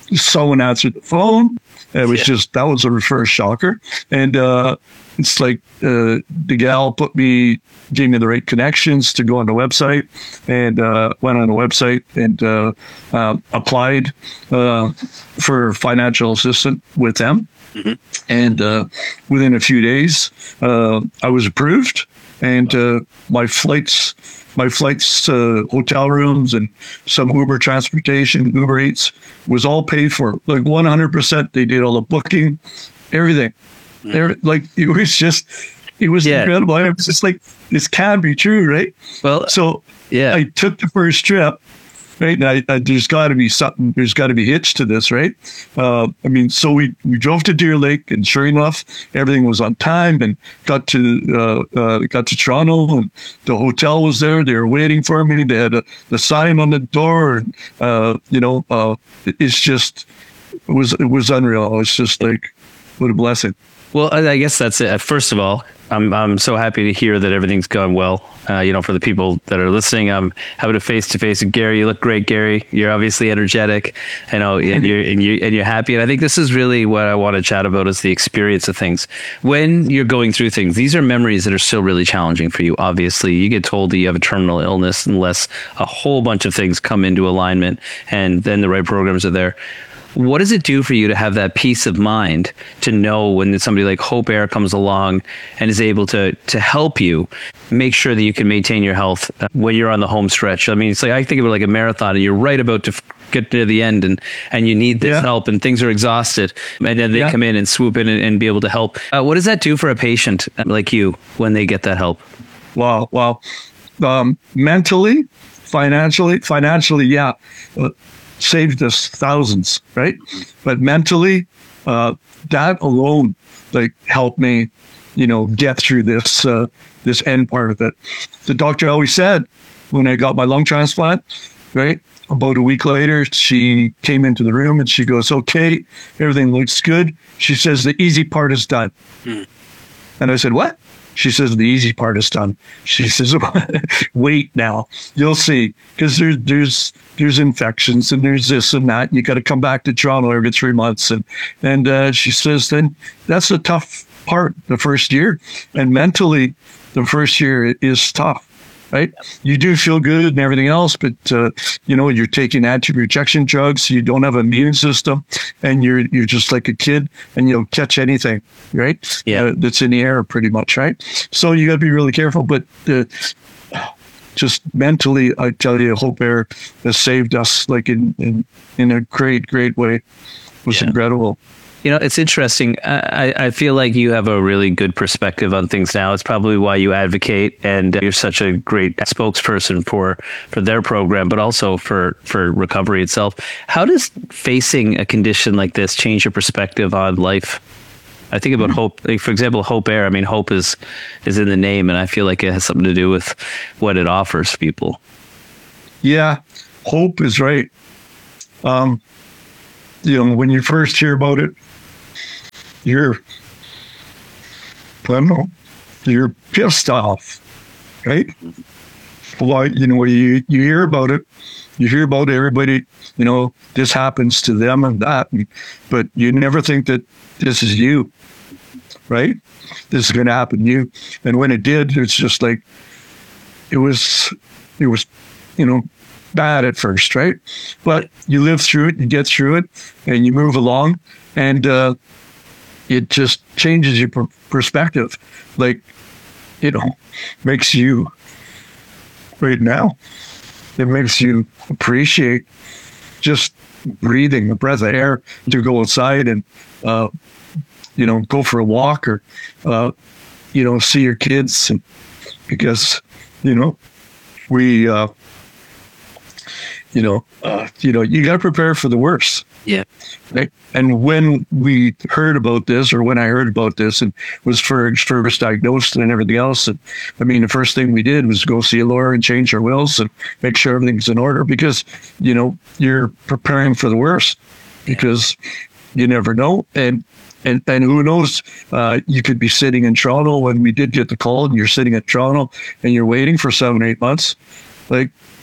someone answered the phone. It was yeah. just, that was a first shocker. And uh, it's like uh, the gal put me, gave me the right connections to go on the website, and uh, went on the website and uh, uh, applied uh, for financial assistance with them. Mm-hmm. And uh, within a few days, uh, I was approved, and uh, my flights, my flights, uh, hotel rooms, and some Uber transportation, Uber Eats, was all paid for. Like one hundred percent, they did all the booking, everything. Mm-hmm. Like it was just, it was yeah. incredible. I was just like, this can't be true, right? Well, so yeah, I took the first trip. Right, and I, I, there's got to be something. There's got to be hitch to this, right? Uh, I mean, so we, we drove to Deer Lake, and sure enough, everything was on time. And got to uh, uh, got to Toronto, and the hotel was there. They were waiting for me. They had a, the sign on the door, and uh, you know, uh, it, it's just it was it was unreal. It's just like, what a blessing. Well, I guess that's it. First of all, I'm I'm so happy to hear that everything's gone well. Uh, you know, for the people that are listening, I'm having a face to face with Gary. You look great, Gary. You're obviously energetic. I know, and you're and you and you're happy. And I think this is really what I want to chat about is the experience of things. When you're going through things, these are memories that are still really challenging for you. Obviously, you get told that you have a terminal illness unless a whole bunch of things come into alignment, and then the right programs are there. What does it do for you to have that peace of mind to know when somebody like Hope Air comes along and is able to to help you make sure that you can maintain your health when you're on the home stretch? I mean, it's like I think of it like a marathon, and you're right about to get to the end, and, and you need this yeah. help, and things are exhausted, and then they yeah. come in and swoop in and, and be able to help. Uh, what does that do for a patient like you when they get that help? Wow, wow. Um, mentally, financially, financially, yeah. Uh, saved us thousands, right? But mentally, uh, that alone, like, helped me, you know, get through this uh, this end part of it. The doctor always said, when I got my lung transplant, right, about a week later, she came into the room and she goes, "Okay, everything looks good." She says, "The easy part is done." Hmm. And I said, "What?" She says, "The easy part is done." She says, "Wait now, you'll see, because there's there's there's infections and there's this and that. You got to come back to Toronto every three months." And and uh, she says, "Then that's the tough part, the first year, and mentally, the first year is tough." Right? You do feel good and everything else, but, uh, you know, you're taking anti-rejection drugs, you don't have an immune system, and you're you're just like a kid, and you'll catch anything, right? Yeah. Uh, that's in the air pretty much, right? So you got to be really careful, but uh, just mentally, I tell you, Hope Air has saved us, like, in, in, in a great, great way. It was yeah. incredible. You know, it's interesting. I, I feel like you have a really good perspective on things now. It's probably why you advocate, and you're such a great spokesperson for, for their program, but also for, for recovery itself. How does facing a condition like this change your perspective on life? I think about hope, like, for example, Hope Air. I mean, hope is, is in the name, and I feel like it has something to do with what it offers people. Yeah, hope is right. Um, you know, when you first hear about it, you're, I don't know, you're pissed off, right? Well, you know, you you hear about it, you hear about everybody, you know, this happens to them and that, but you never think that this is you, right? This is going to happen to you. And when it did, it's just like, it was, it was, you know, bad at first, right? But you live through it, you get through it, and you move along, and uh, it just changes your per- perspective. Like, you know, makes you, right now, it makes you appreciate just breathing a breath of air, to go outside and, uh, you know, go for a walk, or, uh, you know, see your kids, and, because, you know, we, uh, you know, uh, you know, you got to prepare for the worst. Yeah. Right? And when we heard about this, or when I heard about this, and was first, first diagnosed and everything else, and I mean, the first thing we did was go see a lawyer and change our wills and make sure everything's in order, because, you know, you're preparing for the worst, because you never know. And And and who knows, uh, you could be sitting in Toronto when we did get the call, and you're sitting in Toronto and you're waiting for seven, eight months. Like,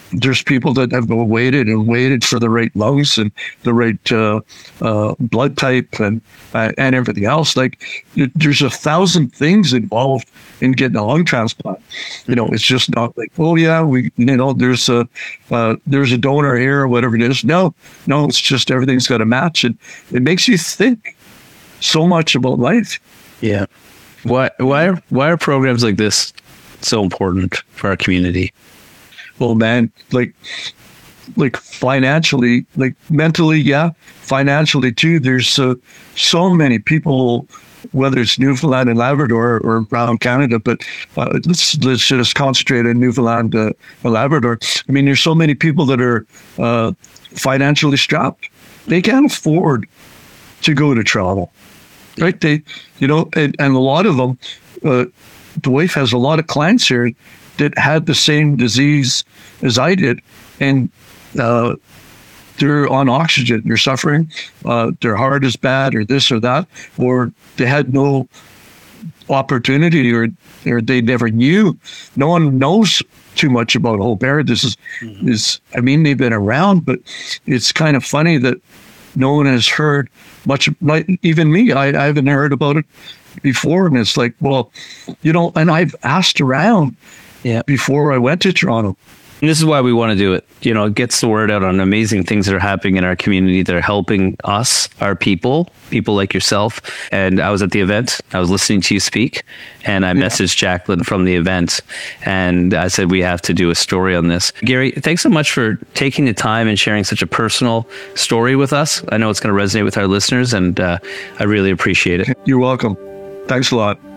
there's people that have waited and waited for the right lungs and the right uh, uh, blood type and uh, and everything else. Like there's a thousand things involved in getting a lung transplant. You know, it's just not like, oh yeah, we you know there's a uh, there's a donor here or whatever it is. No, no, it's just everything's got to match, and it makes you think so much about life. Yeah. Why why are, why are programs like this so important for our community? Well, man, like, like financially, like mentally, yeah, financially too. There's uh, so many people, whether it's Newfoundland and Labrador or around Canada, but uh, let's let's just concentrate on Newfoundland uh, and Labrador. I mean, there's so many people that are uh, financially strapped. They can't afford to go to travel, right? They, you know, and, and a lot of them, uh, the wife has a lot of clients here that had the same disease as I did, and uh, they're on oxygen, they're suffering, uh, their heart is bad, or this or that, or they had no opportunity, or or they never knew. No one knows too much about Hope Air. This is, mm-hmm. is I mean, they've been around, but it's kind of funny that no one has heard much, like even me, I, I haven't heard about it before, and it's like, well, you know, and I've asked around, yeah, before I went to Toronto. And this is why we want to do it. You know, it gets the word out on amazing things that are happening in our community that are helping us, our people, people like yourself. And I was at the event. I was listening to you speak, and I yeah. messaged Jacqueline from the event, and I said, we have to do a story on this. Gary, thanks so much for taking the time and sharing such a personal story with us. I know it's going to resonate with our listeners, and uh, I really appreciate it. You're welcome. Thanks a lot.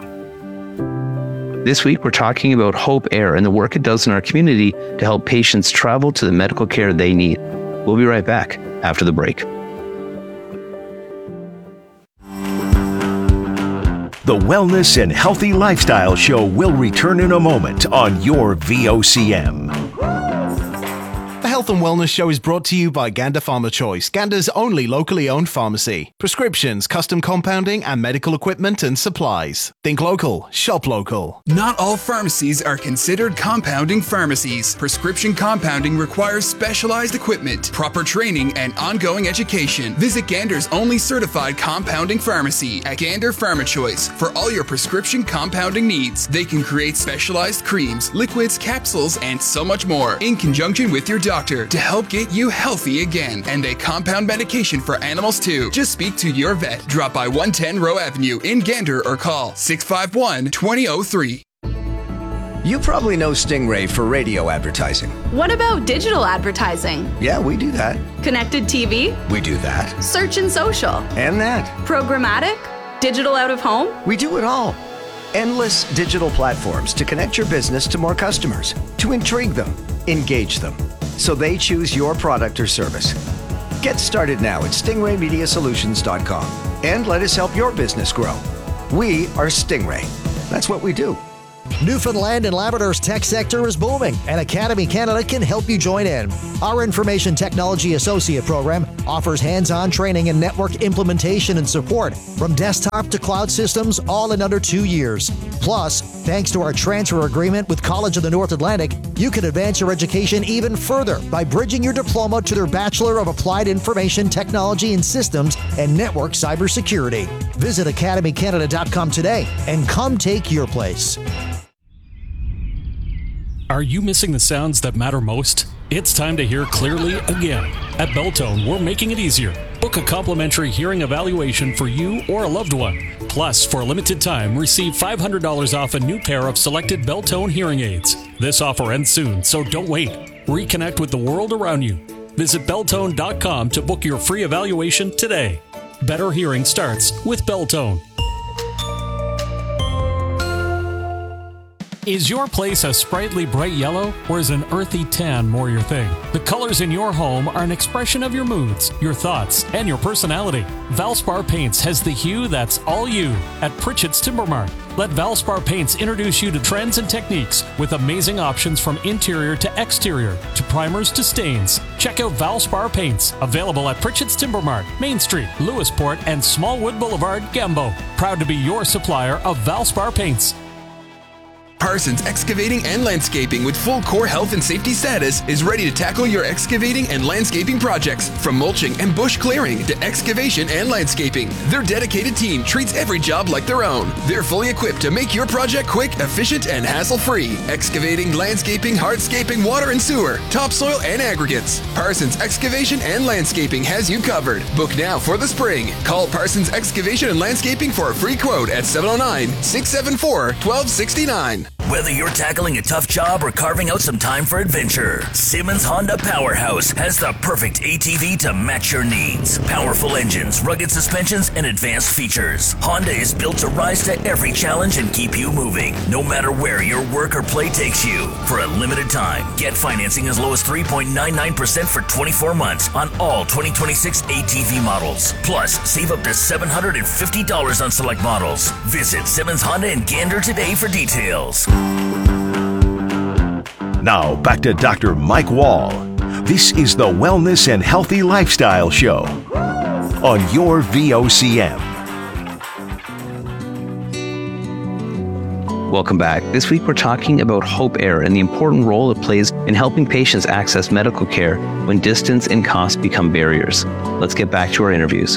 This week, we're talking about Hope Air and the work it does in our community to help patients travel to the medical care they need. We'll be right back after the break. The Wellness and Healthy Lifestyle Show will return in a moment on your V O C M. The Health and Wellness Show is brought to you by Gander Pharma Choice, Gander's only locally owned pharmacy. Prescriptions, custom compounding, and medical equipment and supplies. Think local, shop local. Not all pharmacies are considered compounding pharmacies. Prescription compounding requires specialized equipment, proper training, and ongoing education. Visit Gander's only certified compounding pharmacy at Gander Pharma Choice for all your prescription compounding needs. They can create specialized creams, liquids, capsules, and so much more in conjunction with your doctor to help get you healthy again. And they compound medication for animals too. Just speak to your vet. Drop by one ten Rowe Avenue in Gander or call six five one, two zero zero three. You probably know Stingray for radio advertising. What about digital advertising? Yeah, we do that. Connected T V? We do that. Search and social? And that. Programmatic? Digital out of home? We do it all. Endless digital platforms to connect your business to more customers, to intrigue them, engage them, so they choose your product or service. Get started now at stingray media solutions dot com and let us help your business grow. We are Stingray. That's what we do. Newfoundland and Labrador's tech sector is booming, and Academy Canada can help you join in. Our Information Technology Associate program offers hands-on training in network implementation and support from desktop to cloud systems, all in under two years. Plus, thanks to our transfer agreement with College of the North Atlantic, you can advance your education even further by bridging your diploma to their Bachelor of Applied Information Technology and Systems and Network Cybersecurity. Visit academy canada dot com today and come take your place. Are you missing the sounds that matter most? It's time to hear clearly again. At Beltone, we're making it easier. Book a complimentary hearing evaluation for you or a loved one. Plus, for a limited time, receive five hundred dollars off a new pair of selected Beltone hearing aids. This offer ends soon, so don't wait. Reconnect with the world around you. Visit beltone dot com to book your free evaluation today. Better hearing starts with Beltone. Is your place a sprightly bright yellow, or is an earthy tan more your thing? The colors in your home are an expression of your moods, your thoughts, and your personality. Valspar Paints has the hue that's all you at Pritchett's Timber Mart. Let Valspar Paints introduce you to trends and techniques with amazing options from interior to exterior, to primers to stains. Check out Valspar Paints, available at Pritchett's Timber Mart, Main Street, Lewisport, and Smallwood Boulevard, Gambo. Proud to be your supplier of Valspar Paints. Parsons Excavating and Landscaping with full core health and safety status is ready to tackle your excavating and landscaping projects. From mulching and bush clearing to excavation and landscaping, their dedicated team treats every job like their own. They're fully equipped to make your project quick, efficient, and hassle-free. Excavating, landscaping, hardscaping, water and sewer, topsoil, and aggregates. Parsons Excavation and Landscaping has you covered. Book now for the spring. Call Parsons Excavation and Landscaping for a free quote at seven oh nine, six seven four, one two six nine. Whether you're tackling a tough job or carving out some time for adventure, Simmons Honda Powerhouse has the perfect A T V to match your needs. Powerful engines, rugged suspensions, and advanced features. Honda is built to rise to every challenge and keep you moving, no matter where your work or play takes you. For a limited time, get financing as low as three point nine nine percent for twenty-four months on all twenty twenty-six A T V models. Plus, save up to seven hundred fifty dollars on select models. Visit Simmons Honda in Gander today for details. Now, back to Doctor Mike Wall. This is the Wellness and Healthy Lifestyle Show on your V O C M. Welcome back. This week we're talking about Hope Air and the important role it plays in helping patients access medical care when distance and cost become barriers. Let's get back to our interviews.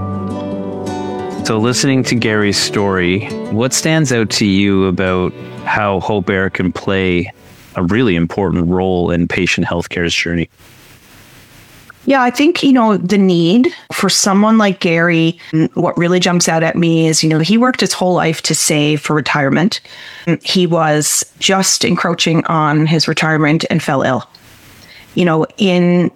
So listening to Gary's story, what stands out to you about how Hope Air can play a really important role in patient healthcare's journey? Yeah, I think, you know, the need for someone like Gary, what really jumps out at me is, you know, he worked his whole life to save for retirement. He was just encroaching on his retirement and fell ill. You know, in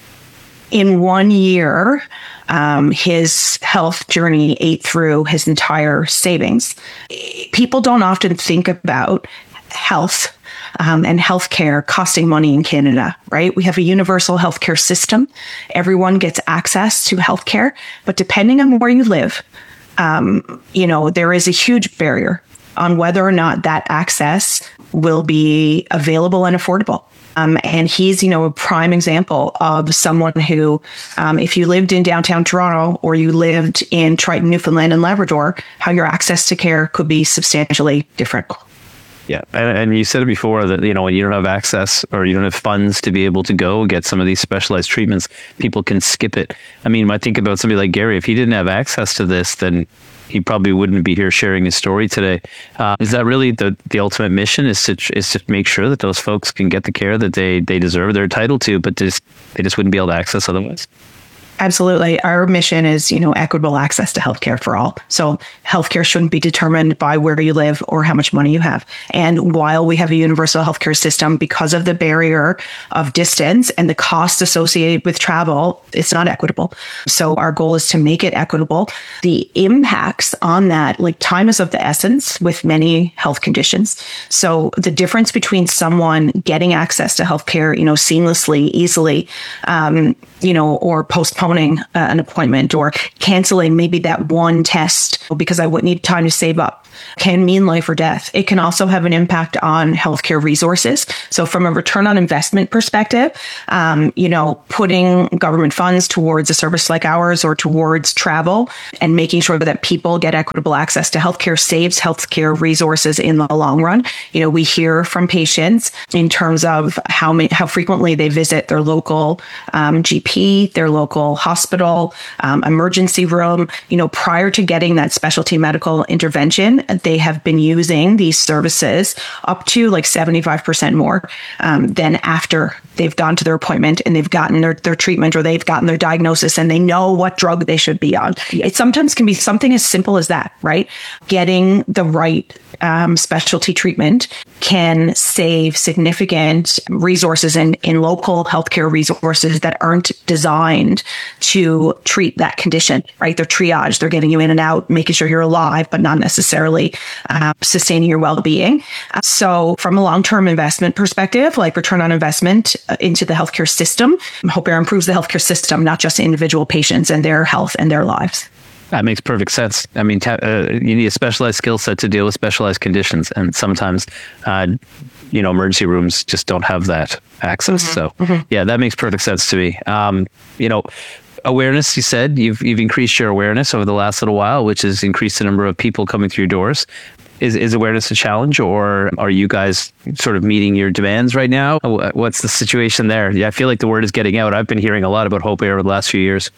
in one year, um, his health journey ate through his entire savings. People don't often think about health Um, and healthcare costing money in Canada, right? We have a universal healthcare system. Everyone gets access to healthcare, but depending on where you live, um, you know, there is a huge barrier on whether or not that access will be available and affordable. Um, and he's, you know, a prime example of someone who, um, if you lived in downtown Toronto or you lived in Triton, Newfoundland and Labrador, how your access to care could be substantially different. Yeah, and, and you said it before that, you know, when you don't have access or you don't have funds to be able to go get some of these specialized treatments, people can skip it. I mean, I think about somebody like Gary. If he didn't have access to this, then he probably wouldn't be here sharing his story today. Uh, is that really the, the ultimate mission? Is to is to make sure that those folks can get the care that they they deserve, they're entitled to, but just they just wouldn't be able to access otherwise? Absolutely. Our mission is, you know, equitable access to healthcare for all. So healthcare shouldn't be determined by where you live or how much money you have. And while we have a universal healthcare system, because of the barrier of distance and the cost associated with travel, it's not equitable. So our goal is to make it equitable. The impacts on that, like time is of the essence with many health conditions. So the difference between someone getting access to healthcare, you know, seamlessly, easily, um, you know, or postponing uh, an appointment or canceling maybe that one test because I would need time to save up can mean life or death. It can also have an impact on healthcare resources. So from a return on investment perspective, um, you know, putting government funds towards a service like ours or towards travel and making sure that people get equitable access to healthcare saves healthcare resources in the long run. You know, we hear from patients in terms of how many, how frequently they visit their local um, G P, their local hospital, um, emergency room. You know, prior to getting that specialty medical intervention, they have been using these services up to like seventy-five percent more um, than after they've gone to their appointment and they've gotten their, their treatment or they've gotten their diagnosis and they know what drug they should be on. It sometimes can be something as simple as that, right? Getting the right um, specialty treatment can save significant resources in, in local healthcare resources that aren't designed to treat that condition, right? They're triage, they're getting you in and out, making sure you're alive, but not necessarily uh, sustaining your well-being. Uh, so from a long-term investment perspective, like return on investment uh, into the healthcare system, Hope Air improves the healthcare system, not just individual patients and their health and their lives. That makes perfect sense. I mean, ta- uh, you need a specialized skill set to deal with specialized conditions. And sometimes, uh, you know, emergency rooms just don't have that access. Mm-hmm. So, mm-hmm. yeah, that makes perfect sense to me. Um, you know, awareness, you said, you've you've increased your awareness over the last little while, which has increased the number of people coming through your doors. Is, is awareness a challenge, or are you guys sort of meeting your demands right now? What's the situation there? Yeah, I feel like the word is getting out. I've been hearing a lot about Hope Air over the last few years.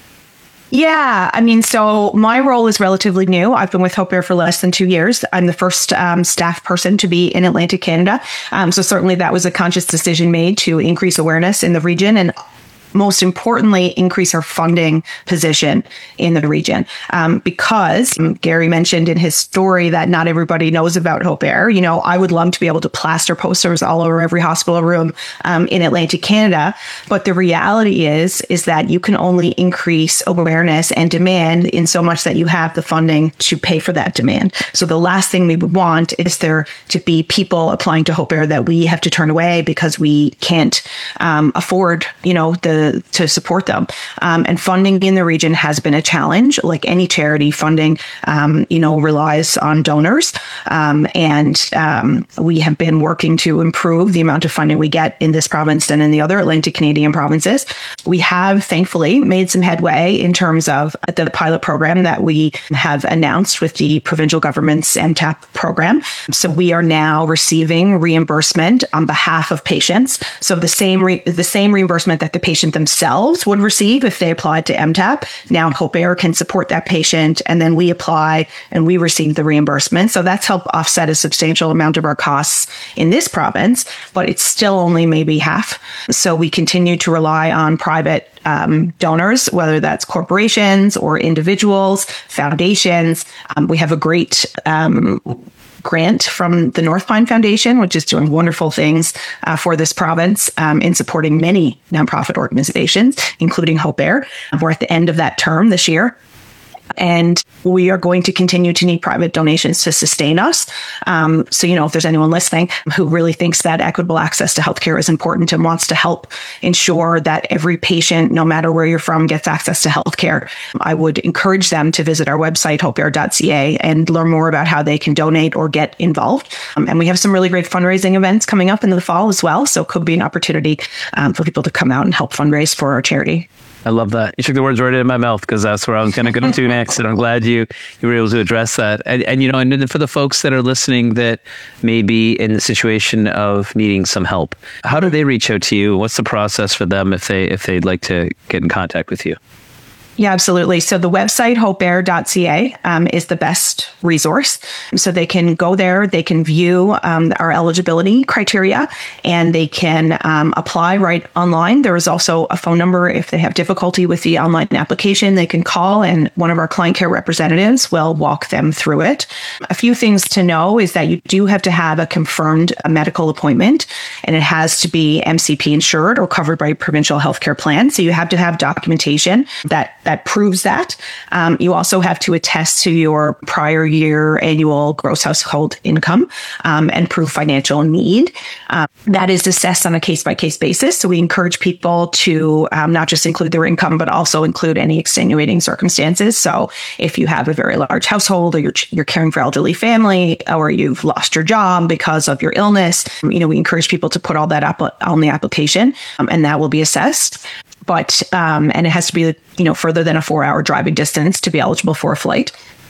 Yeah, I mean, so my role is relatively new. I've been with Hope Air for less than two years. I'm the first um, staff person to be in Atlantic Canada. Um, so certainly that was a conscious decision made to increase awareness in the region, and most importantly, increase our funding position in the region. Um, because um, Gary mentioned in his story that not everybody knows about Hope Air. You know, I would love to be able to plaster posters all over every hospital room um, in Atlantic Canada. But the reality is, is that you can only increase awareness and demand in so much that you have the funding to pay for that demand. So the last thing we would want is there to be people applying to Hope Air that we have to turn away because we can't um, afford, you know, the to support them. Um, and funding in the region has been a challenge. Like any charity, funding, um, you know, relies on donors. Um, and um, we have been working to improve the amount of funding we get in this province and in the other Atlantic Canadian provinces. We have thankfully made some headway in terms of the pilot program that we have announced with the provincial government's M TAP program. So we are now receiving reimbursement on behalf of patients. So the same re- the same reimbursement that the patient themselves would receive if they applied to M TAP. Now Hope Air can support that patient, and then we apply and we receive the reimbursement. So that's helped offset a substantial amount of our costs in this province, but it's still only maybe half. So we continue to rely on private um, donors, whether that's corporations or individuals, foundations. Um, we have a great um, grant from the North Pine Foundation, which is doing wonderful things uh, for this province um, in supporting many nonprofit organizations, including Hope Air. We're at the end of that term this year. And we are going to continue to need private donations to sustain us. Um, so, you know, if there's anyone listening who really thinks that equitable access to healthcare is important and wants to help ensure that every patient, no matter where you're from, gets access to healthcare, I would encourage them to visit our website, hope air dot c a, and learn more about how they can donate or get involved. Um, and we have some really great fundraising events coming up in the fall as well. So it could be an opportunity um, for people to come out and help fundraise for our charity. I love that. You took the words right out of my mouth, because that's where I was going to go to next. And I'm glad you, you were able to address that. And, and, you know, and for the folks that are listening that may be in the situation of needing some help, how do they reach out to you? What's the process for them if they, if they'd like to get in contact with you? Yeah, absolutely. So the website, hope air dot c a, um, is the best resource. So they can go there, they can view um, our eligibility criteria, and they can um, apply right online. There is also a phone number if they have difficulty with the online application. They can call, and one of our client care representatives will walk them through it. A few things to know is that you do have to have a confirmed uh, medical appointment, and it has to be M C P insured or covered by a provincial healthcare plan. So you have to have documentation that that proves that. Um, you also have to attest to your prior year annual gross household income um, and prove financial need. Um, that is assessed on a case-by-case basis. So we encourage people to um, not just include their income, but also include any extenuating circumstances. So if you have a very large household, or you're, you're caring for elderly family, or you've lost your job because of your illness, you know, we encourage people to put all that up on the application, um, and that will be assessed. But, um, and it has to be, you know, further than a four hour driving distance to be eligible for a flight.